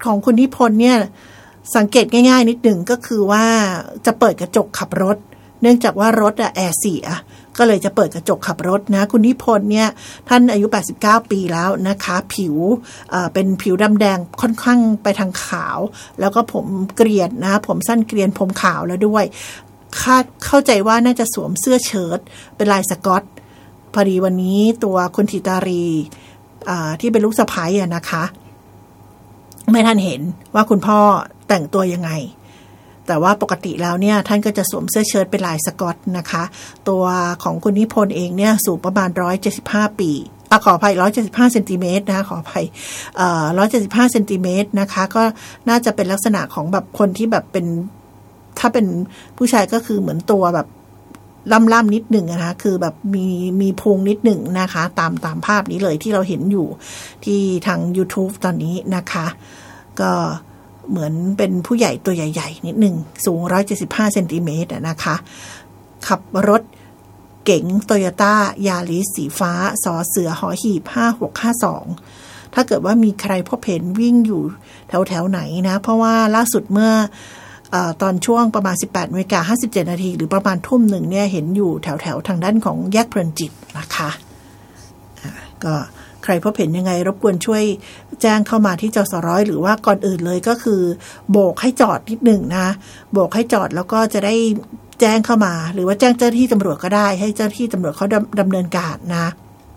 ของคุณนิพนธ์เนี่ยสังเกตง่ายๆนิดหนึ่งก็คือว่าจะเปิดกระจกขับรถเนื่องจากว่ารถแอร์เสียก็เลยจะเปิดกระจกขับรถนะคุณนิพนธ์เนี่ยท่านอายุ89ปีแล้วนะคะผิวเป็นผิวดำแดงค่อนข้างไปทางขาวแล้วก็ผมเกรียนนะผมสั้นเกรียนผมขาวแล้วด้วยเข้าใจว่าน่าจะสวมเสื้อเชิ้ตเป็นลายสก๊อตพอดีวันนี้ตัวคุณธิตารีที่เป็นลูกสะใภ้นะคะไม่ทันเห็นว่าคุณพ่อแต่งตัวยังไงแต่ว่าปกติแล้วเนี่ยท่านก็จะสวมเสื้อเชิ้ตเป็นลายสก๊อตนะคะตัวของคุณนิพนธ์เองเนี่ยสูงประมาณ175ปีขออภัย175เซนติเมตรนะขออภัย175เซนติเมตรนะคะก็น่าจะเป็นลักษณะของแบบคนที่แบบเป็นถ้าเป็นผู้ชายก็คือเหมือนตัวแบบล่ำๆนิดหนึ่งนะคะคือแบบมีพุงนิดหนึ่งนะคะตามภาพนี้เลยที่เราเห็นอยู่ที่ทาง YouTube ตอนนี้นะคะก็เหมือนเป็นผู้ใหญ่ตัวใหญ่ๆนิดหนึ่งสูง175เซนติเมตรนะคะขับรถเก๋ง Toyota Yaris สีฟ้าสอเสือหอหีบ5652ถ้าเกิดว่ามีใครพบเห็นวิ่งอยู่แถวๆไหนนะเพราะว่าล่าสุดเมื่อตอนช่วงประมาณ 18:57 น.หรือประมาณทุ่มหนึ่งเนี่ยเห็นอยู่แถวๆทางด้านของแยกเพลินจิตนะคะก็ใครพบเห็นยังไงรบกวนช่วยแจ้งเข้ามาที่จสร้อยหรือว่าก่อนอื่นเลยก็คือโบกให้จอดนิดหนึ่งนะโบกให้จอดแล้วก็จะได้แจ้งเข้ามาหรือว่าแจ้งเจ้าหน้าที่ตำรวจก็ได้ให้เจ้าหน้าที่ตำรวจเขาดำเนินการนะ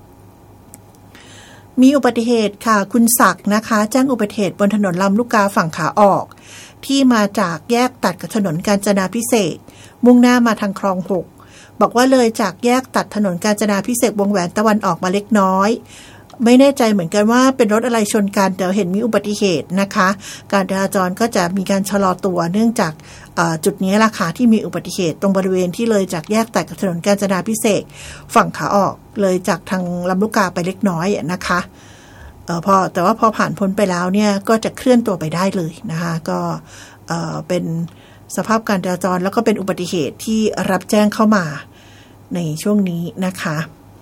มีอุบัติเหตุค่ะคุณศักดิ์นะคะแจ้งอุบัติเหตุบนถนนลำลูกกาฝั่งขาออกที่มาจากแยกตัดกับถนนกาญจนาภิเษกมุ่งหน้ามาทางคลอง6บอกว่าเลยจากแยกตัดถนนกาญจนาภิเษกวงแหวนตะวันออกมาเล็กน้อยไม่แน่ใจเหมือนกันว่าเป็นรถอะไรชนกันแต่เห็นมีอุบัติเหตุนะคะการจราจรก็จะมีการชะลอตัวเนื่องจากจุดนี้ราคาที่มีอุบัติเหตุตรงบริเวณที่เลยจากแยกตัดกับถนนกาญจนาภิเษกฝั่งขาออกเลยจากทางลำลูกกาไปเล็กน้อยนะคะแต่ว่าพอผ่านพ้นไปแล้วเนี่ยก็จะเคลื่อนตัวไปได้เลยนะคะก็เป็นสภาพการจราจรแล้วก็เป็นอุบัติเหตุที่รับแจ้งเข้ามาในช่วงนี้นะคะ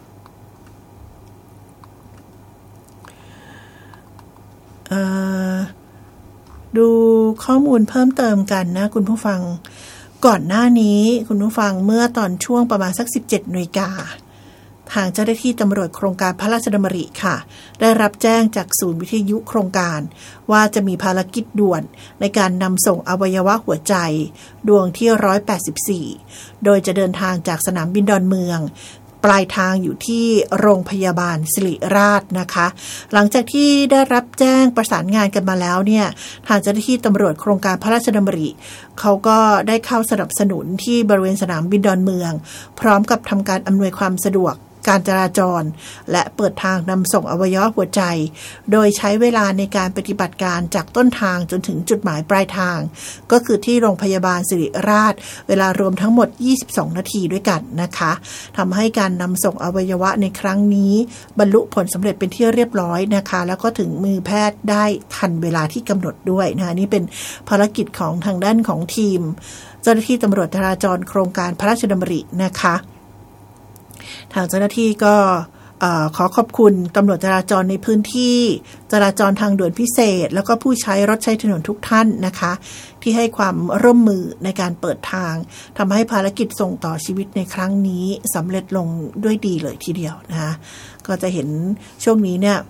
ดูข้อมูลเพิ่มเติมกันนะคุณผู้ฟังก่อนหน้านี้คุณผู้ฟังเมื่อตอนช่วงประมาณสัก 17 นาฬิกาทางเจ้าหน้าที่ตำรวจโครงการพระราชดำริค่ะได้รับแจ้งจากศูนย์วิทยุโครงการว่าจะมีภารกิจด่วนในการนำส่งอวัยวะหัวใจดวงที่184โดยจะเดินทางจากสนามบินดอนเมืองปลายทางอยู่ที่โรงพยาบาลศิริราชนะคะหลังจากที่ได้รับแจ้งประสานงานกันมาแล้วเนี่ยทางเจ้าหน้าที่ตำรวจโครงการพระราชดำริเขาก็ได้เข้าสนับสนุนที่บริเวณสนามบินดอนเมืองพร้อมกับทำการอำนวยความสะดวกการจราจรและเปิดทางนำส่งอวัยวะหัวใจโดยใช้เวลาในการปฏิบัติการจากต้นทางจนถึงจุดหมายปลายทางก็คือที่โรงพยาบาลศิริราชเวลารวมทั้งหมด22 นาทีด้วยกันนะคะทำให้การนำส่งอวัยวะในครั้งนี้บรรลุผลสำเร็จเป็นที่เรียบร้อยนะคะแล้วก็ถึงมือแพทย์ได้ทันเวลาที่กำหนดด้วยนะนี่เป็นภารกิจของทางด้านของทีมเจ้าหน้าที่ตำรวจจราจรโครงการพระราชดำรินะคะทางเจ้าหน้าที่ก็ขอขอบคุณตำรวจจราจรในพื้นที่จราจรทางด่วนพิเศษแล้วก็ผู้ใช้รถใช้ถนนทุกท่านนะคะที่ให้ความร่วมมือในการเปิดทางทำให้ภารกิจส่งต่อชีวิตในครั้งนี้สำเร็จลงด้วยดีเลยทีเดียวนะคะก็จะเห็นช่วงนี้เนี่ย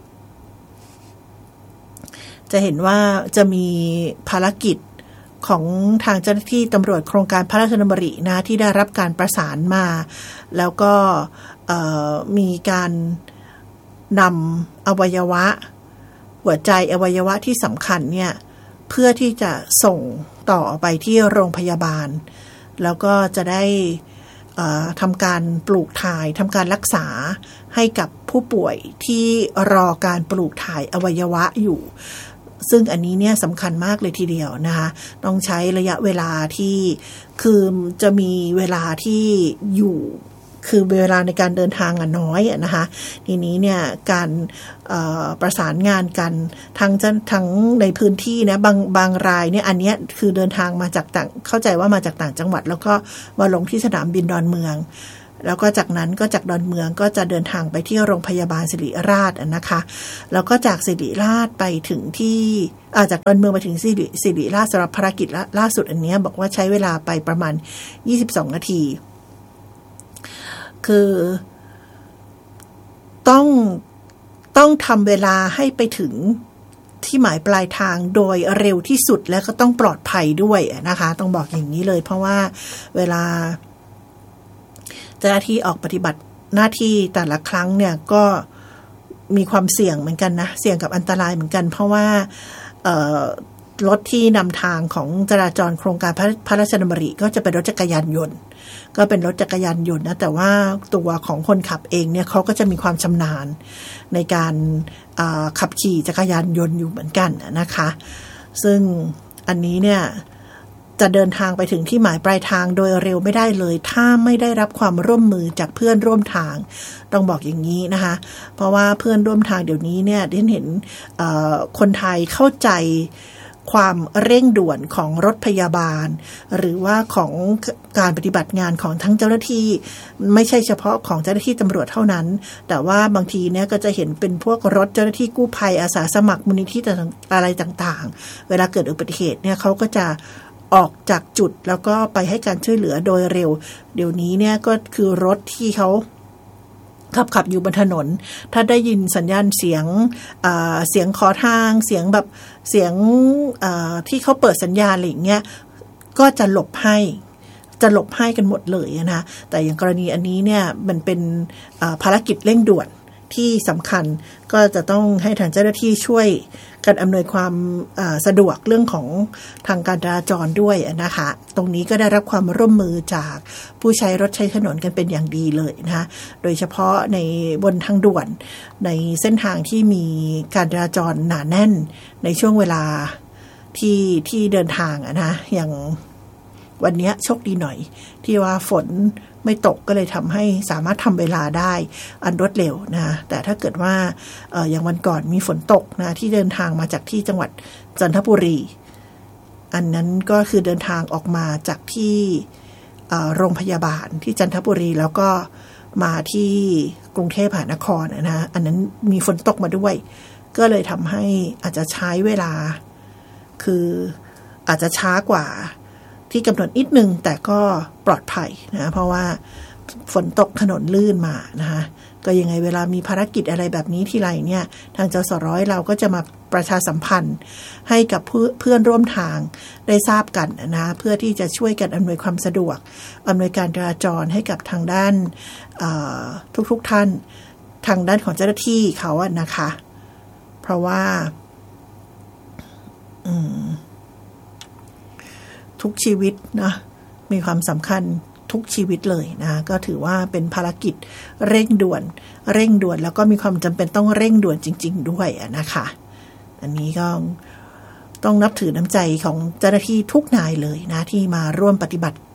จะเห็นว่าจะมีภารกิจของทางเจ้าหน้าที่ตำรวจโครงการพระราชดำรินะที่ได้รับการประสานมาแล้วก็มีการนำอวัยวะหัวใจอวัยวะที่สำคัญเนี่ยเพื่อที่จะส่งต่อไปที่โรงพยาบาลแล้วก็จะได้ทำการปลูกถ่ายทำการรักษาให้กับผู้ป่วยที่รอการปลูกถ่ายอวัยวะอยู่ซึ่งอันนี้เนี่ยสำคัญมากเลยทีเดียวนะคะต้องใช้ระยะเวลาที่คือจะมีเวลาที่อยู่คือเวลาในการเดินทางน้อยนะคะทีนี้เนี่ยการประสานงานกันทั้งในพื้นที่นะบางรายเนี่ยอันเนี้ยคือเดินทางมาจากต่างเข้าใจว่ามาจากต่างจังหวัดแล้วก็มาลงที่สนามบินดอนเมืองแล้วก็จากนั้นก็จากดอนเมืองก็จะเดินทางไปที่โรงพยาบาลศิริราชนะคะแล้วก็จากศิริราชไปถึงที่จากดอนเมืองไปถึงศิริราชสำหรับภารกิจล่าสุดอันนี้บอกว่าใช้เวลาไปประมาณ22นาทีคือต้องทำเวลาให้ไปถึงที่หมายปลายทางโดยเร็วที่สุดและก็ต้องปลอดภัยด้วยนะคะต้องบอกอย่างนี้เลยเพราะว่าเวลาเจ้าหน้าที่ออกปฏิบัติหน้าที่แต่ละครั้งเนี่ยก็มีความเสี่ยงเหมือนกันนะเสี่ยงกับอันตรายเหมือนกันเพราะว่ารถที่นำทางของจราจรโครงการพระราชดำริก็จะเป็นรถจักรยานยนต์ก็เป็นรถจักรยานยนต์นะแต่ว่าตัวของคนขับเองเนี่ยเขาก็จะมีความชำนาญในการขับขี่จักรยานยนต์อยู่เหมือนกันนะคะซึ่งอันนี้เนี่ยจะเดินทางไปถึงที่หมายปลายทางโดยเร็วไม่ได้เลยถ้าไม่ได้รับความร่วมมือจากเพื่อนร่วมทางต้องบอกอย่างนี้นะคะเพราะว่าเพื่อนร่วมทางเดี๋ยวนี้เนี่ยได้เห็นคนไทยเข้าใจความเร่งด่วนของรถพยาบาลหรือว่าของการปฏิบัติงานของทั้งเจ้าหน้าที่ไม่ใช่เฉพาะของเจ้าหน้าที่ตำรวจเท่านั้นแต่ว่าบางทีเนี่ยก็จะเห็นเป็นพวกรถเจ้าหน้าที่กู้ภัยอาสาสมัครมูลนิธิอะไรต่างๆเวลาเกิดอุบัติเหตุเนี่ยเขาก็จะออกจากจุดแล้วก็ไปให้การช่วยเหลือโดยเร็วเดี๋ยวนี้เนี่ยก็คือรถที่เขาขับอยู่บนถนนถ้าได้ยินสัญญาณเสียงขอทางเสียงแบบเสียงที่เขาเปิดสัญญาณอะไรอย่างเงี้ยก็จะหลบให้กันหมดเลยนะแต่อย่างกรณีอันนี้เนี่ยมันเป็นภารกิจเร่งด่วนที่สำคัญก็จะต้องให้ทางเจ้าหน้าที่ช่วยกันอำนวยความสะดวกเรื่องของทางการจราจรด้วยนะคะตรงนี้ก็ได้รับความร่วมมือจากผู้ใช้รถใช้ถนนกันเป็นอย่างดีเลยนะคะโดยเฉพาะในบนทางด่วนในเส้นทางที่มีการจราจรหนาแน่นในช่วงเวลาที่เดินทางนะอย่างวันนี้โชคดีหน่อยที่ว่าฝนไม่ตกก็เลยทำให้สามารถทำเวลาได้อันรวดเร็วนะแต่ถ้าเกิดว่าอย่างวันก่อนมีฝนตกนะที่เดินทางมาจากที่จังหวัดจันทบุรีอันนั้นก็คือเดินทางออกมาจากที่โรงพยาบาลที่จันทบุรีแล้วก็มาที่กรุงเทพมหานครนะอันนั้นมีฝนตกมาด้วยก็เลยทำให้อาจจะใช้เวลาคืออาจจะช้ากว่าที่กำหนดนิดนึงแต่ก็ปลอดภัยนะเพราะว่าฝนตกถนนลื่นมานะคะก็ยังไงเวลามีภารกิจอะไรแบบนี้ทีไรเนี่ยทางจสร้อยเราก็จะมาประชาสัมพันธ์ให้กับเพื่อนร่วมทางได้ทราบกันนะเพื่อที่จะช่วยกันอำนวยความสะดวกอำนวยการจราจรให้กับทางด้านทุกท่านทางด้านของเจ้าหน้าที่เขาอะนะคะเพราะว่าทุกชีวิตนะมีความสำคัญทุกชีวิตเลยนะก็ถือว่าเป็นภารกิจเร่งด่วนแล้วก็มีความจำเป็นต้องเร่งด่วนจริงๆด้วยนะคะอันนี้ก็ต้องนับถือน้ำใจของเจ้าหน้าที่ทุกนายเลยนะที่มาร่วมปฏิบัติ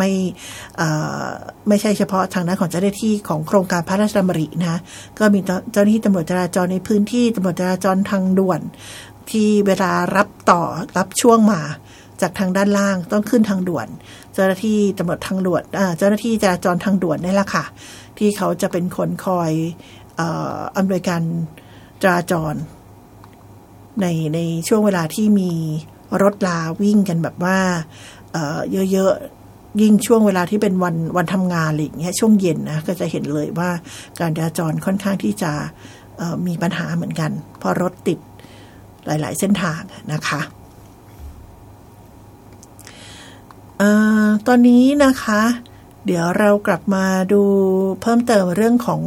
ไม่ใช่เฉพาะทางด้านของเจ้าหน้าที่ของโครงการพระราชดำรินะก็มีเจ้าหน้าที่ตำรวจจราจรในพื้นที่ตำรวจจราจรทางด่วนที่เวลารับช่วงมาจากทางด้านล่างต้องขึ้นทางด่วนเจ้าหน้าที่ตำรวจทางด่วนเจ้าหน้าที่จราจรทางด่วนนี่แหละค่ะที่เขาจะเป็นคนคอยอำนวยการจราจรในช่วงเวลาที่มีรถลาวิ่งกันแบบว่าเยอะๆยิ่งช่วงเวลาที่เป็นวันทำงานอะไรอย่างเงี้ยช่วงเย็นนะก็จะเห็นเลยว่าการจราจรค่อนข้างที่จะมีปัญหาเหมือนกันเพราะรถติดหลายๆเส้นทางนะคะตอนนี้นะคะเดี๋ยวเรากลับมาดูเพิ่มเติมเรื่องของ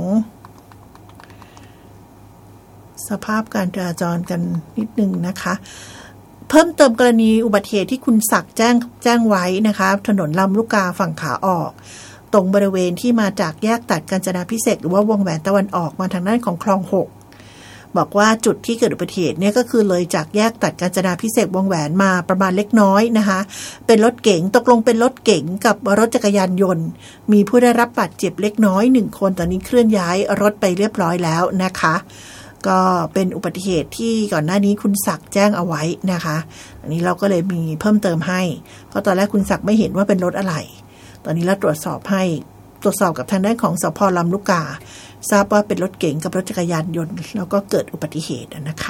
สภาพการจราจรกันนิดนึงนะคะเพิ่มเติมกรณีอุบัติเหตุที่คุณศักดิ์แจ้งไว้นะคะถนนลำลูกกาฝั่งขาออกตรงบริเวณที่มาจากแยกตัดกาญจนาภิเษกหรือว่าวงแหวนตะวันออกมาทางด้านของคลอง6บอกว่าจุดที่เกิดอุบัติเหตุเนี่ยก็คือเลยจากแยกตัดกาญจนาภิเษกวงแหวนมาประมาณเล็กน้อยนะคะเป็นรถเก๋งตกลงเป็นรถเก๋งกับรถจักรยานยนต์มีผู้ได้รับบาดเจ็บเล็กน้อย1คนตอนนี้เคลื่อนย้ายรถไปเรียบร้อยแล้วนะคะก็เป็นอุบัติเหตุที่ก่อนหน้านี้คุณศักดิ์แจ้งเอาไว้นะคะอันนี้เราก็เลยมีเพิ่มเติมให้เพราะตอนแรกคุณศักดิ์ไม่เห็นว่าเป็นรถอะไรตอนนี้เราตรวจสอบให้ตรวจสอบกับทางด้านของสภ.ลำลูกกาทราบว่าเป็นรถเก๋งกับรถจักรยานยนต์แล้วก็เกิดอุบัติเหตุนะคะ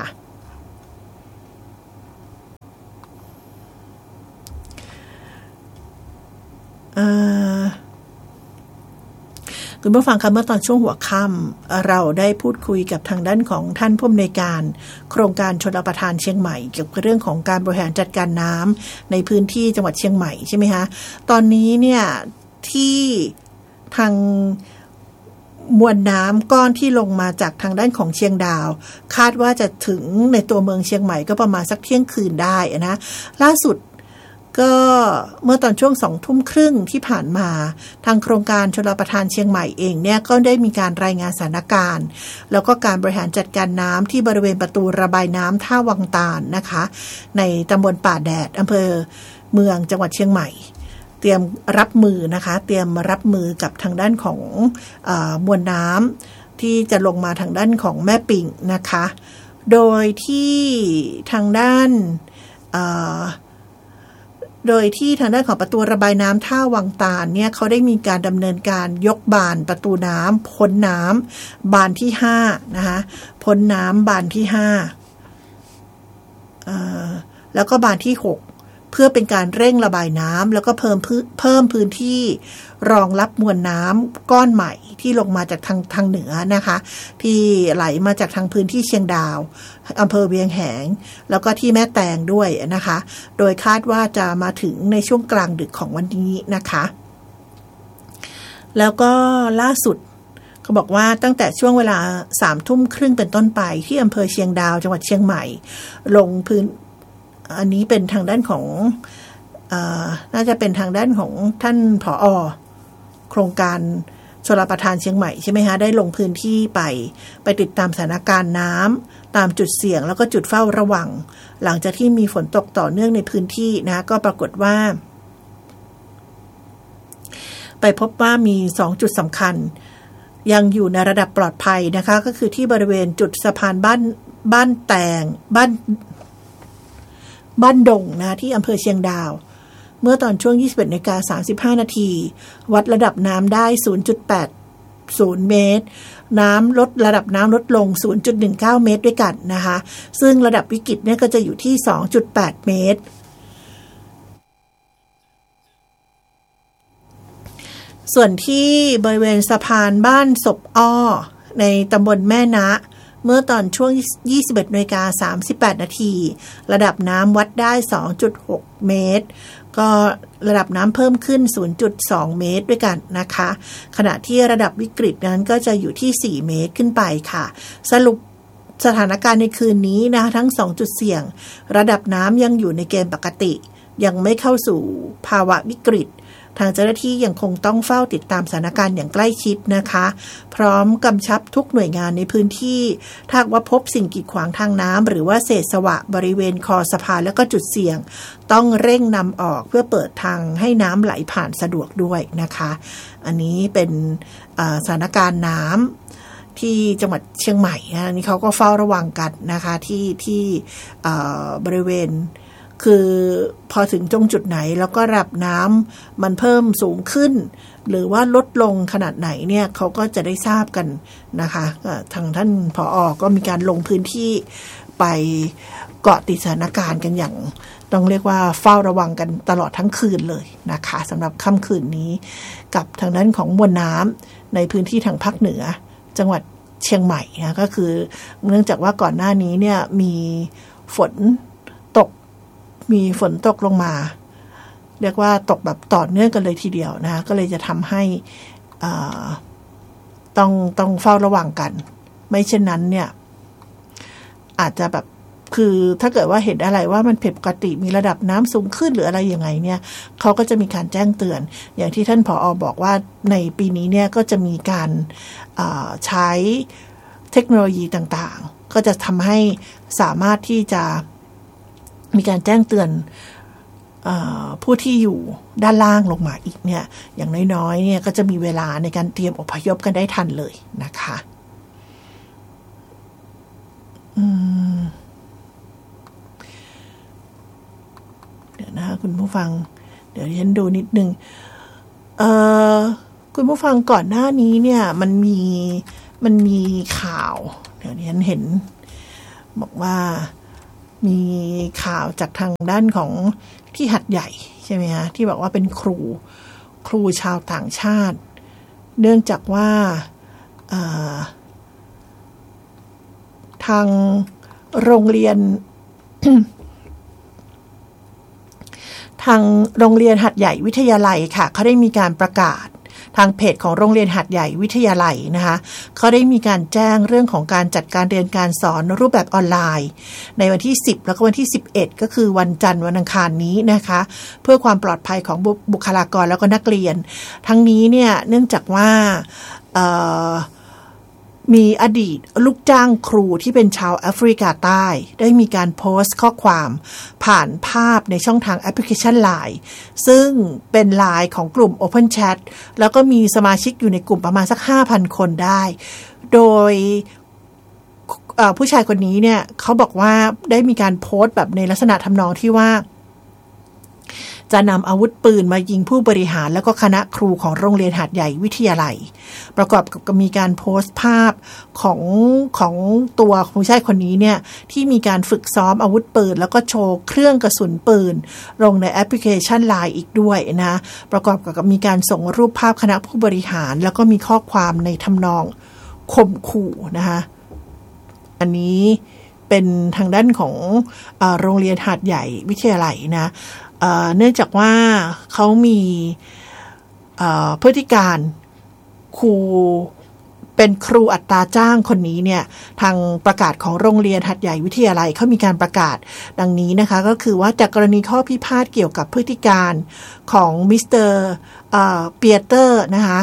คุณผู้ฟังคะเมื่อตอนช่วงหัวค่ำเราได้พูดคุยกับทางด้านของท่านผู้อำนวยการโครงการชลประทานเชียงใหม่เกี่ยวกับเรื่องของการบริหารจัดการน้ำในพื้นที่จังหวัดเชียงใหม่ใช่ไหมคะตอนนี้เนี่ยที่ทางมวลน้ำก้อนที่ลงมาจากทางด้านของเชียงดาวคาดว่าจะถึงในตัวเมืองเชียงใหม่ก็ประมาณสักเที่ยงคืนได้นะล่าสุดก็เมื่อตอนช่วง 20:30 น.ที่ผ่านมาทางโครงการชลประทานเชียงใหม่เองเนี่ยก็ได้มีการรายงานสถานการณ์แล้วก็การบริหารจัดการน้ำที่บริเวณประตูระบายน้ำท่าวังตาลนะคะในตำบลป่าแดดอำเภอเมืองจังหวัดเชียงใหม่เตรียมรับมือนะคะเตรียมรับมือกับทางด้านของมวลน้ำที่จะลงมาทางด้านของแม่ปิ่งนะคะโดยที่ทางด้านของประตูระบายน้ำท่าวังตาลเนี่ยเขาได้มีการดำเนินการยกบานประตูน้ำพ้นน้ำบานที่5นะคะพ้นน้ำบานที่5แล้วก็บานที่6เพื่อเป็นการเร่งระบายน้ำแล้วก็เพิ่มพื้นที่รองรับมวลน้ำก้อนใหม่ที่ลงมาจากทางเหนือนะคะที่ไหลมาจากทางพื้นที่เชียงดาวอำเภอเวียงแหงแล้วก็ที่แม่แตงด้วยนะคะโดยคาดว่าจะมาถึงในช่วงกลางดึกของวันนี้นะคะแล้วก็ล่าสุดเขาบอกว่าตั้งแต่ช่วงเวลา 20:30 น.เป็นต้นไปที่อำเภอเชียงดาวจังหวัดเชียงใหม่ลงพื้นอันนี้เป็นทางด้านของน่าจะเป็นทางด้านของท่านผอ.โครงการชลประทานเชียงใหม่ใช่ไหมคะได้ลงพื้นที่ไปติดตามสถานการณ์น้ำตามจุดเสี่ยงแล้วก็จุดเฝ้าระวังหลังจากที่มีฝนตกต่อเนื่องในพื้นที่นะก็ปรากฏว่าไปพบว่ามี2จุดสำคัญยังอยู่ในระดับปลอดภัยนะคะก็คือที่บริเวณจุดสะพานบ้านแตงบ้านดงนะที่อำเภอเชียงดาวเมื่อตอนช่วง 21:35 น.วัดระดับน้ำได้ 0.80 เมตรระดับน้ำลดลง 0.19 เมตรด้วยกันนะคะซึ่งระดับวิกฤตเนี่ยก็จะอยู่ที่ 2.8 เมตรส่วนที่บริเวณสะพานบ้านศพอ้อในตำบลแม่นะเมื่อตอนช่วง 21:38 น.ระดับน้ำวัดได้ 2.6 เมตรก็ระดับน้ำเพิ่มขึ้น 0.2 เมตรด้วยกันนะคะขณะที่ระดับวิกฤตนั้นก็จะอยู่ที่ 4 เมตรขึ้นไปค่ะสรุปสถานการณ์ในคืนนี้นะคะทั้ง2จุดเสี่ยงระดับน้ำยังอยู่ในเกณฑ์ปกติยังไม่เข้าสู่ภาวะวิกฤตทางเจ้าหน้าที่ยังคงต้องเฝ้าติดตามสถานการณ์อย่างใกล้ชิดนะคะพร้อมกำชับทุกหน่วยงานในพื้นที่ถ้าว่าพบสิ่งกีดขวางทางน้ำหรือว่าเศษสวะบริเวณคอสะพานแล้วก็จุดเสี่ยงต้องเร่งนำออกเพื่อเปิดทางให้น้ำไหลผ่านสะดวกด้วยนะคะอันนี้เป็นสถานการณ์น้ำที่จังหวัดเชียงใหม่อันนี้เขาก็เฝ้าระวังกันนะคะที่บริเวณคือพอถึงตรงจุดไหนแล้วก็ระดับน้ำมันเพิ่มสูงขึ้นหรือว่าลดลงขนาดไหนเนี่ยเขาก็จะได้ทราบกันนะคะทางท่านผอ.ก็มีการลงพื้นที่ไปเกาะติดสถานการณ์กันอย่างต้องเรียกว่าเฝ้าระวังกันตลอดทั้งคืนเลยนะคะสำหรับค่ำคืนนี้กับทางด้านของมวลน้ำในพื้นที่ทางภาคเหนือจังหวัดเชียงใหม่นะก็คือเนื่องจากว่าก่อนหน้านี้เนี่ยมีฝนตกลงมาเรียกว่าตกแบบต่อเนื่องกันเลยทีเดียวนะก็เลยจะทำให้ต้องเฝ้าระวังกันไม่เช่นนั้นเนี่ยอาจจะแบบคือถ้าเกิดว่าเห็นอะไรว่ามันผิดปกติมีระดับน้ำสูงขึ้นหรืออะไรยังไงเนี่ยเขาก็จะมีการแจ้งเตือนอย่างที่ท่านผอ.บอกว่าในปีนี้เนี่ยก็จะมีการใช้เทคโนโลยีต่างๆก็จะทำให้สามารถที่จะมีการแจ้งเตือนผู้ที่อยู่ด้านล่างลงมาอีกเนี่ยอย่างน้อยๆเนี่ยก็จะมีเวลาในการเตรียมอพยพกันได้ทันเลยนะคะเดี๋ยวนะคะคุณผู้ฟังเดี๋ยวฉันดูนิดนึงคุณผู้ฟังก่อนหน้านี้เนี่ยมันมีข่าวเดี๋ยวนี้เห็นบอกว่ามีข่าวจากทางด้านของที่หัดใหญ่ใช่ไหมคะที่บอกว่าเป็นครูชาวต่างชาติเนื่องจากว่าทางโรงเรียน ทางโรงเรียนหัดใหญ่วิทยาลัยค่ะเขาได้มีการประกาศทางเพจของโรงเรียนหัดใหญ่วิทยาลัยนะคะเขาได้มีการแจ้งเรื่องของการจัดการเรียนการสอนรูปแบบออนไลน์ในวันที่10แล้วก็วันที่11ก็คือวันจันทร์วันอังคารนี้นะคะเพื่อความปลอดภัยของบุคลากรแล้วก็นักเรียนทั้งนี้เนี่ยเนื่องจากว่ามีอดีตลูกจ้างครูที่เป็นชาวแอฟริกาใต้ได้มีการโพสต์ข้อความผ่านภาพในช่องทางแอปพลิเคชัน LINE ซึ่งเป็น LINE ของกลุ่ม Open Chat แล้วก็มีสมาชิกอยู่ในกลุ่มประมาณสัก 5,000 คนได้โดยผู้ชายคนนี้เนี่ยเขาบอกว่าได้มีการโพสต์แบบในลักษณะทำนองที่ว่าจะนำอาวุธปืนมายิงผู้บริหารแล้วก็คณะครูของโรงเรียนหาดใหญ่วิทยาลัยประกอบกับมีการโพสต์ภาพของตัวผู้ชายคนนี้เนี่ยที่มีการฝึกซ้อมอาวุธปืนแล้วก็โชว์เครื่องกระสุนปืนลงในแอปพลิเคชัน LINE อีกด้วยนะประกอบกับมีการส่งรูปภาพคณะผู้บริหารแล้วก็มีข้อความในทำนองข่มขู่นะคะอันนี้เป็นทางด้านของโรงเรียนหาดใหญ่วิทยาลัยนะเนื่องจากว่าเขามีพฤติการครูเป็นครูอัตราจ้างคนนี้เนี่ยทางประกาศของโรงเรียนหัดใหญ่วิทยาลัยเขามีการประกาศดังนี้นะคะก็คือว่าจากกรณีข้อพิพาทเกี่ยวกับพฤติการของมิสเตอร์เปียเตอร์นะคะ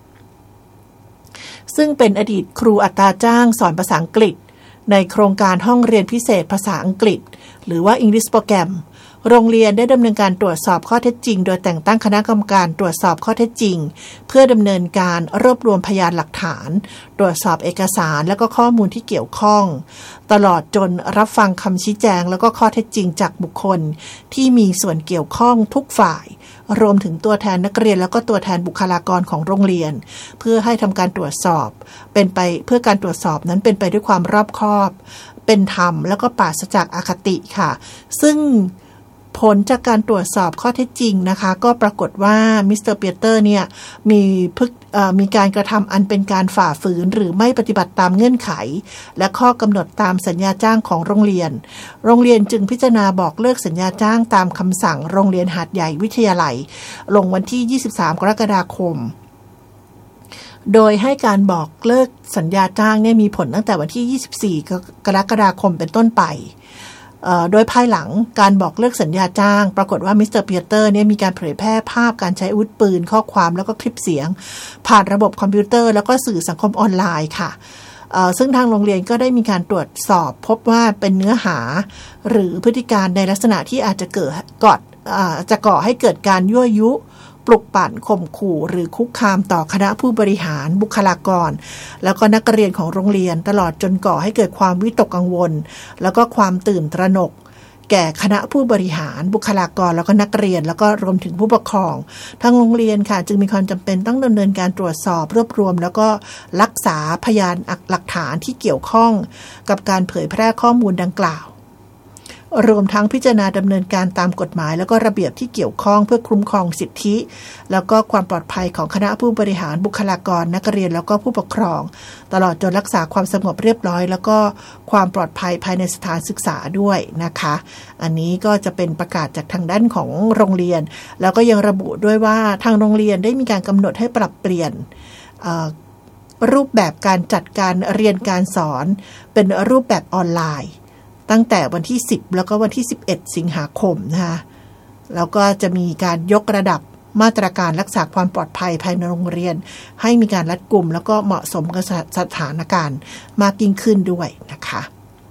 ซึ่งเป็นอดีตครูอัตราจ้างสอนภาษาอังกฤษในโครงการห้องเรียนพิเศษภาษาอังกฤษหรือว่า English Program โรงเรียนได้ดำเนินการตรวจสอบข้อเท็จจริงโดยแต่งตั้งคณะกรรมการตรวจสอบข้อเท็จจริงเพื่อดำเนินการรวบรวมพยานหลักฐานตรวจสอบเอกสารและก็ข้อมูลที่เกี่ยวข้องตลอดจนรับฟังคำชี้แจงแล้วก็ข้อเท็จจริงจากบุคคลที่มีส่วนเกี่ยวข้องทุกฝ่ายรวมถึงตัวแทนนักเรียนแล้วก็ตัวแทนบุคลากรของโรงเรียนเพื่อให้ทำการตรวจสอบเพื่อการตรวจสอบนั้นเป็นไปด้วยความรอบคอบเป็นธรรมแล้วก็ปราศจากอคติค่ะซึ่งผลจากการตรวจสอบข้อเท็จจริงนะคะก็ปรากฏว่ามิสเตอร์เปียเตอร์เนี่ยมีการกระทำอันเป็นการฝ่าฝืนหรือไม่ปฏิบัติตามเงื่อนไขและข้อกำหนดตามสัญญาจ้างของโรงเรียนจึงพิจารณาบอกเลิกสัญญาจ้างตามคำสั่งโรงเรียนหาดใหญ่วิทยาลัยลงวันที่23กรกฎาคมโดยให้การบอกเลิกสัญญาจ้างเนี่ยมีผลตั้งแต่วันที่24กรกฎาคมเป็นต้นไปโดยภายหลังการบอกเลิกสัญญาจ้างปรากฏว่ามิสเตอร์เปียเตอร์เนี่ยมีการเผยแพร่ภาพการใช้อาวุธปืนข้อความแล้วก็คลิปเสียงผ่านระบบคอมพิวเตอร์แล้วก็สื่อสังคมออนไลน์ค่ะซึ่งทางโรงเรียนก็ได้มีการตรวจสอบพบว่าเป็นเนื้อหาหรือพฤติการในลักษณะที่อาจจะก่อให้เกิดการยั่วยุปลุกปั่นข่มขู่หรือคุกคามต่อคณะผู้บริหารบุคลากรแล้วก็นักเรียนของโรงเรียนตลอดจนก่อให้เกิดความวิตกกังวลแล้วก็ความตื่นตระหนกแก่คณะผู้บริหารบุคลากรแล้วก็นักเรียนแล้วก็รวมถึงผู้ปกครองทางโรงเรียนค่ะจึงมีความจำเป็นต้องดำเนินการตรวจสอบรวบรวมแล้วก็รักษาพยานหลักฐานที่เกี่ยวข้องกับการเผยแพร่ข้อมูลดังกล่าวรวมทั้งพิจารณาดำเนินการตามกฎหมายแล้วก็ระเบียบที่เกี่ยวข้องเพื่อคุ้มครองสิทธิแล้วก็ความปลอดภัยของคณะผู้บริหารบุคลากรนักเรียนแล้วก็ผู้ปกครองตลอดจนรักษาความสงบเรียบร้อยแล้วก็ความปลอดภัยภายในสถานศึกษาด้วยนะคะอันนี้ก็จะเป็นประกาศจากทางด้านของโรงเรียนแล้วก็ยังระบุด้วยว่าทางโรงเรียนได้มีการกำหนดให้ปรับเปลี่ยนรูปแบบการจัดการเรียนการสอนเป็นรูปแบบออนไลน์ตั้งแต่วันที่10แล้วก็วันที่11สิงหาคมนะคะแล้วก็จะมีการยกระดับมาตรการรักษาความปลอดภัยภายในโรงเรียนให้มีการรัดกุมแล้วก็เหมาะสมกับสถานการณ์มากยิ่งขึ้นด้วยนะคะ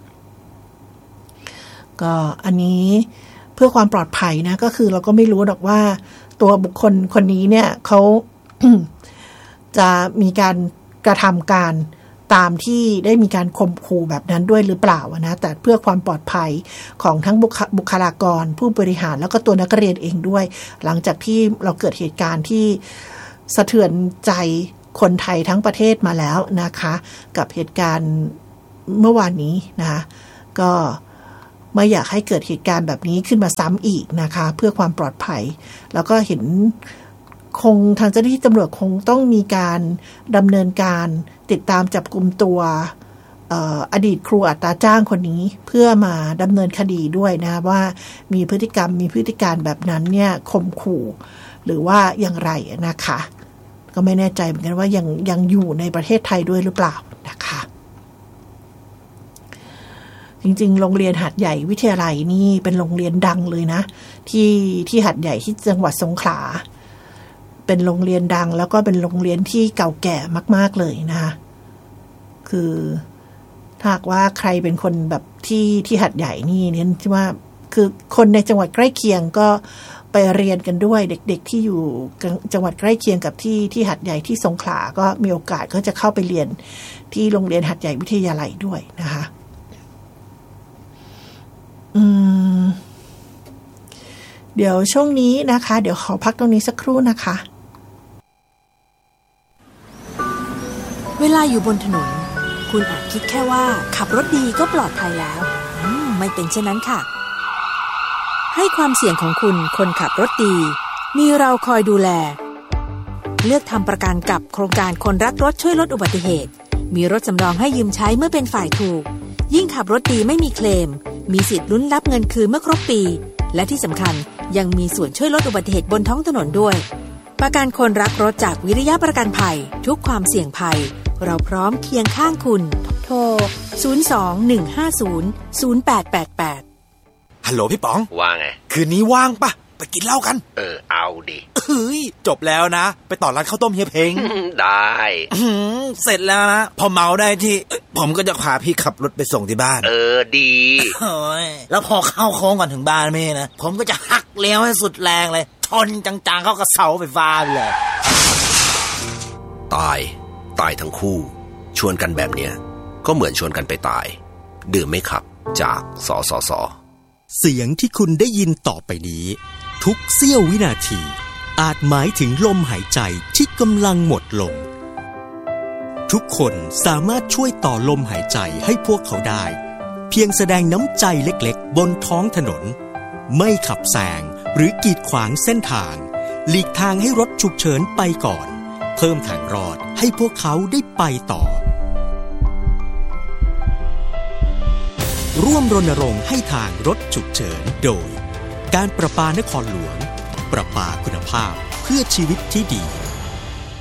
ก็อันนี้เพื่อความปลอดภัยนะก็คือเราก็ไม่รู้หรอกว่าตัวบุคคลคนนี้เนี่ยเขา จะมีการกระทำการตามที่ได้มีการข่มขู่แบบนั้นด้วยหรือเปล่านะแต่เพื่อความปลอดภัยของทั้งบุคลากรผู้บริหารแล้วก็ตัวนักเรียนเองด้วยหลังจากที่เราเกิดเหตุการณ์ที่สะเทือนใจคนไทยทั้งประเทศมาแล้วนะคะกับเหตุการณ์เมื่อวานนี้นะคะก็ไม่อยากให้เกิดเหตุการณ์แบบนี้ขึ้นมาซ้ำอีกนะคะเพื่อความปลอดภัยแล้วก็เห็นคงทางเจ้าหน้าที่ตำรวจคงต้องมีการดำเนินการติดตามจับกุมตัวอดีตครูอัตราจ้างคนนี้เพื่อมาดำเนินคดีด้วยนะว่ามีพฤติกรรมมีพฤติการแบบนั้นเนี่ยข่มขู่หรือว่าอย่างไรนะคะก็ไม่แน่ใจเหมือนกันว่ายังอยู่ในประเทศไทยด้วยหรือเปล่านะคะจริงๆโรงเรียนหาดใหญ่วิทยาลัยนี่เป็นโรงเรียนดังเลยนะที่หาดใหญ่ที่จังหวัดสงขลาเป็นโรงเรียนดังแล้วก็เป็นโรงเรียนที่เก่าแก่มากๆเลยนะคะคือถ้าว่าใครเป็นคนแบบที่หาดใหญ่นี่เนี่ยที่ว่าคือคนในจังหวัดใกล้เคียงก็ไปเรียนกันด้วยเด็กๆที่อยู่จังหวัดใกล้เคียงกับที่หาดใหญ่ที่สงขลาก็มีโอกาสก็จะเข้าไปเรียนที่โรงเรียนหาดใหญ่วิทยาลัยด้วยนะคะเดี๋ยวช่วงนี้นะคะเดี๋ยวขอพักตรงนี้สักครู่นะคะเวลาอยู่บนถนนคุณอาจคิดแค่ว่าขับรถดีก็ปลอดภัยแล้วไม่เป็นเช่นนั้นค่ะให้ความเสี่ยงของคุณคนขับรถดีมีเราคอยดูแลเลือกทำประกันกับโครงการคนรักรถช่วยลดอุบัติเหตุมีรถสำรองให้ยืมใช้เมื่อเป็นฝ่ายถูกยิ่งขับรถดีไม่มีเคลมมีสิทธิ์ลุ้นรับเงินคืนเมื่อครบปีและที่สำคัญยังมีส่วนช่วยลดอุบัติเหตุบนท้องถนนด้วยประกันคนรักรถจากวิริยะประกันภัยทุกความเสี่ยงภัยเราพร้อมเคียงข้างคุณโทร 02-150-0888 ฮัลโหลพี่ป๋องว่าไงคืนนี้ว่างปะไปกินเหล้ากันเอาดิเฮ้ยจบแล้วนะไปต่อร้านข้าวต้มเฮียเพ้งได้เสร็จแล้วนะพอเมาได้ที่ผมก็จะพาพี่ขับรถไปส่งที่บ้านดีแล้วพอเข้าโค้งก่อนถึงบ้านแม่นะผมก็จะหักเลี้ยวให้สุดแรงเลยชนจังๆเข้ากับเสาไฟฟ้าเลยตายทั้งคู่ชวนกันแบบเนี้ยก็เหมือนชวนกันไปตายดื่มไม่ขับจากสสส. เสียงที่คุณได้ยินต่อไปนี้ทุกเสี้ยววินาทีอาจหมายถึงลมหายใจที่กำลังหมดลงทุกคนสามารถช่วยต่อลมหายใจให้พวกเขาได้เพียงแสดงน้ำใจเล็กๆบนท้องถนนไม่ขับแซงหรือกีดขวางเส้นทางหลีกทางให้รถฉุกเฉินไปก่อนเพิ่มทางรอดให้พวกเขาได้ไปต่อร่วมรณรงค์ให้ทางรถฉุกเฉินโดยการประปานครหลวงประปาคุณภาพเพื่อชีวิตที่ดี